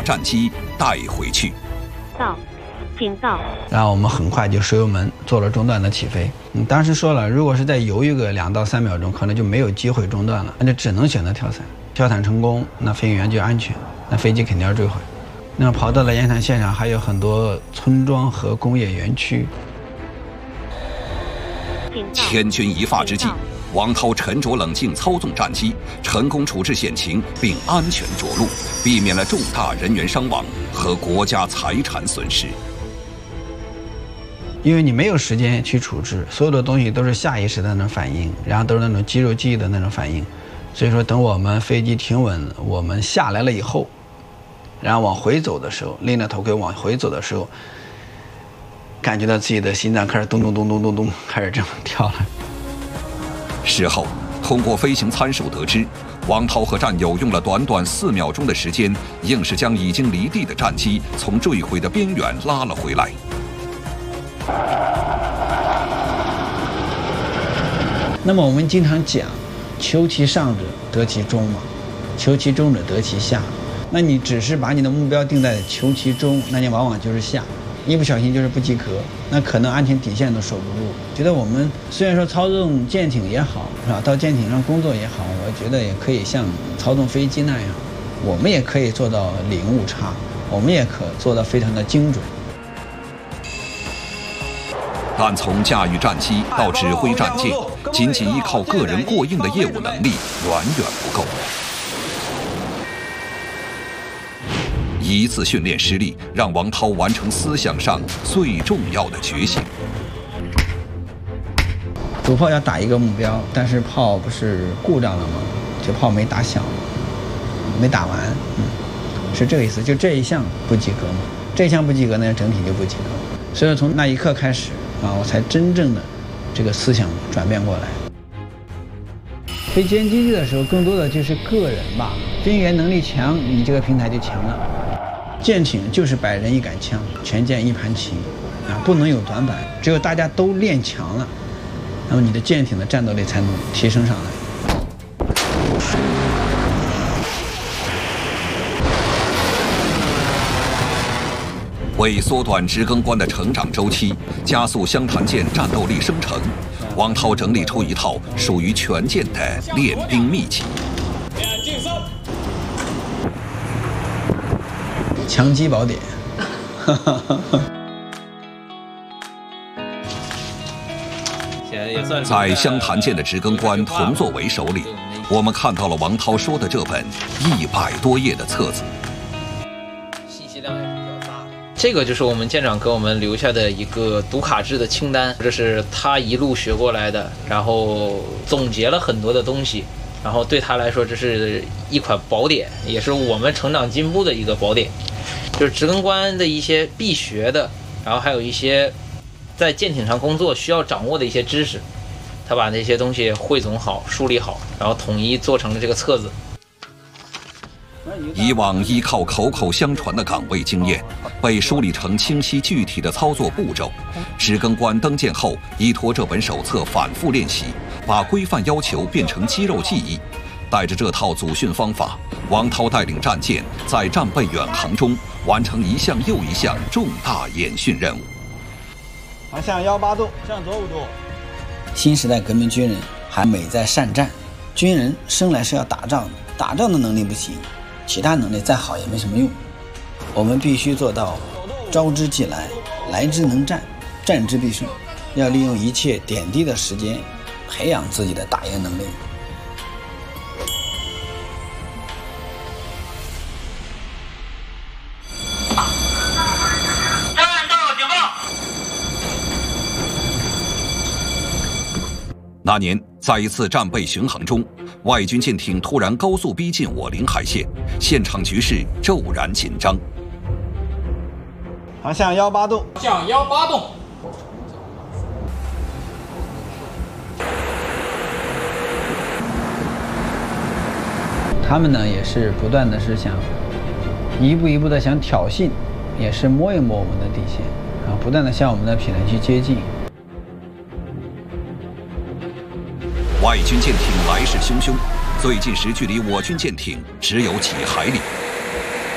战机带回去。 警告！ 然后我们很快就收油门，做了中断的起飞。当时说了，如果是再犹豫个2到3秒钟，可能就没有机会中断了，那就只能选择跳伞。跳伞成功，那飞行员就安全，那飞机肯定要坠毁。那么跑到了烟台现场，还有很多村庄和工业园区。 千钧一发之际，王涛沉着冷静操纵战机，成功处置险情，并安全着陆，避免了重大人员伤亡和国家财产损失。 因为你没有时间去处置，所有的东西都是下意识的那种反应，然后都是那种肌肉记忆的那种反应。所以说，等我们飞机停稳，我们下来了以后，然后往回走的时候，拎着头盔往回走的时候，感觉到自己的心脏开始咚咚咚咚咚咚开始这么跳了。 事后，通过飞行参数得知，王涛和战友用了短短4秒钟的时间，硬是将已经离地的战机从坠毁的边缘拉了回来。 那么我们经常讲，求其上者得其中嘛，求其中者得其下。那你只是把你的目标定在求其中，那你往往就是下，一不小心就是不及格，那可能安全底线都守不住。觉得我们虽然说操纵舰艇也好，是吧？到舰艇上工作也好，我觉得也可以像操纵飞机那样，我们也可以做到零误差，我们也可做到非常的精准。 但从驾驭战机到指挥战舰，仅仅依靠个人过硬的业务能力远远不够。一次训练失利，让王涛完成思想上最重要的觉醒。 主炮要打一个目标，但是炮不是故障了吗？这炮没打响，没打完，是这个意思。就这一项不及格嘛，这一项不及格，那整体就不及格。所以从那一刻开始我才真正的这个思想转变过来。飞歼击的时候，更多的就是个人吧，飞行员能力强，你这个平台就强了。舰艇就是100人1杆枪，全舰一盘棋不能有短板，只有大家都练强了，那么你的舰艇的战斗力才能提升上来。 为缩短直更关的成长周期，加速湘潭舰战斗力生成，王涛整理出一套属于全舰的练兵秘籍。 强击宝典。 在湘潭舰的直更关佟作为手里，我们看到了王涛说的这本100多页的册子。 信息量也是比较大的。这个就是我们舰长给我们留下的一个读卡制的清单，这是他一路学过来的，然后总结了很多的东西，然后对他来说这是一款宝典，也是我们成长进步的一个宝典。就是直更关的一些必学的，然后还有一些在舰艇上工作需要掌握的一些知识，他把那些东西汇总好、梳理好，然后统一做成了这个册子。 以往依靠口口相传的岗位经验，被梳理成清晰具体的操作步骤。直更关登舰后，依托这本手册反复练习，把规范要求变成肌肉记忆。带着这套组训方法，王涛带领战舰在战备远航中完成一项又一项重大演训任务。 航向18度，向左5度。新时代革命军人还美在善战，军人生来是要打仗的，打仗的能力不行，其他能力再好也没什么用。我们必须做到招之即来，来之能战，战之必胜。要利用一切点滴的时间，培养自己的打赢能力。 那年，在一次战备巡航中，外军舰艇突然高速逼近我领海线，现场局势骤然紧张。 航向18度， 向18度。 他们呢也是不断的是想一步一步的想挑衅，也是摸一摸我们的底线不断的向我们的品类去接近。 外军舰艇来势汹汹，最近时距离我军舰艇只有几海里。